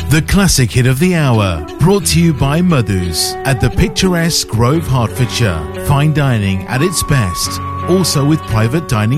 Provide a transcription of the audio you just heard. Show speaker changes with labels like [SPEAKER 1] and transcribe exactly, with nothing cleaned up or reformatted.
[SPEAKER 1] The classic hit of the hour, brought to you by Madhu's at the picturesque Grove, Hertfordshire. Fine dining at its best, also with private dining